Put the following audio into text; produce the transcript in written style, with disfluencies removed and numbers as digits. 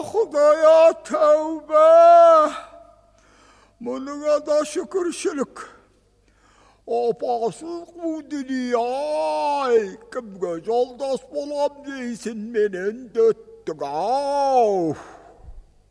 Худая тәубә. Мұныңа да шүкіршілік. Опасыз қу дүние-ай, кімге жолдас болам дейсін менен дөттің ау.